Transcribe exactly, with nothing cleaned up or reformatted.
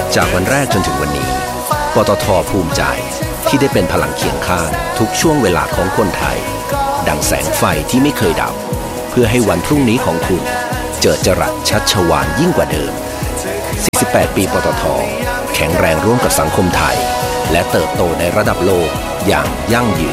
จากวันแรกจนถึงวันนี้ปตท.ภูมิใจที่ได้เป็นพลังเคียงข้างทุกช่วงเวลาของคนไทยดังแสงไฟที่ไม่เคยดับเพื่อให้วันพรุ่งนี้ของคุณเจิดจรัสชัชวาลยิ่งกว่าเดิมสี่สิบแปดปีปตท.แข็งแรงร่วมกับสังคมไทยและเติบโตในระดับโลกอย่างยั่งยื